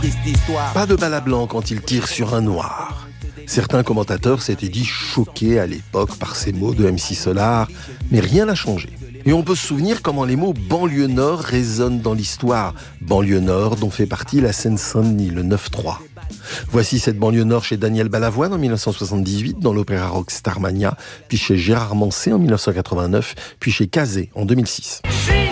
triste histoire. Pas de balle à blanc quand il tire sur un noir. Certains commentateurs s'étaient dit choqués à l'époque par ces mots de MC Solar, mais rien n'a changé. Et on peut se souvenir comment les mots banlieue nord résonnent dans l'histoire. Banlieue nord dont fait partie la Seine-Saint-Denis, le 9-3. Voici cette banlieue nord chez Daniel Balavoine en 1978 dans l'opéra rock Starmania, puis chez Gérard Manset en 1989, puis chez Cazé en 2006.